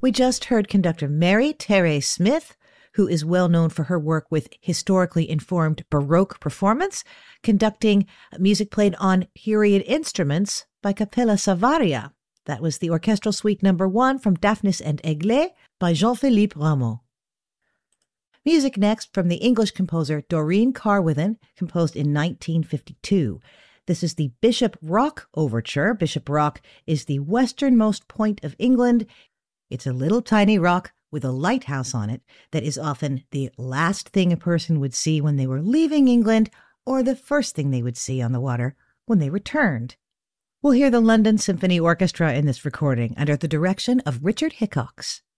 We just heard conductor Mary Therese Smith, who is well known for her work with historically informed Baroque performance, conducting music played on period instruments by Capella Savaria. That was the Orchestral Suite No. 1 from Daphnis and Aiglé by Jean-Philippe Rameau. Music next from the English composer Doreen Carwithen, composed in 1952. This is the Bishop Rock Overture. Bishop Rock is the westernmost point of England. It's a little tiny rock with a lighthouse on it that is often the last thing a person would see when they were leaving England, or the first thing they would see on the water when they returned. We'll hear the London Symphony Orchestra in this recording under the direction of Richard Hickox.